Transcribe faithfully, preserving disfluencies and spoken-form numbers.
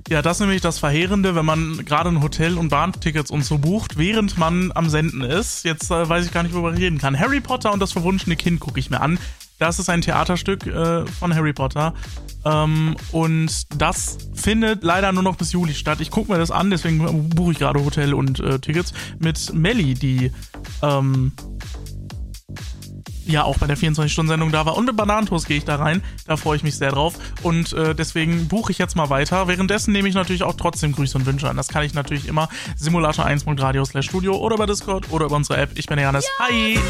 Ja, das ist nämlich das Verheerende, wenn man gerade ein Hotel- und Bahntickets und so bucht, während man am Senden ist. Jetzt äh, weiß ich gar nicht, worüber ich reden kann. Harry Potter und das verwunschene Kind gucke ich mir an. Das ist ein Theaterstück äh, von Harry Potter. Ähm, und das findet leider nur noch bis Juli statt. Ich gucke mir das an, deswegen buche ich gerade Hotel und äh, Tickets mit Melli, die ähm, ja auch bei der vierundzwanzig-Stunden-Sendung da war. Und mit Bananentoast gehe ich da rein. Da freue ich mich sehr drauf. Und äh, deswegen buche ich jetzt mal weiter. Währenddessen nehme ich natürlich auch trotzdem Grüße und Wünsche an. Das kann ich natürlich immer. simulator eins punkt radio slash studio oder über Discord oder über unsere App. Ich bin der Janis. Hi!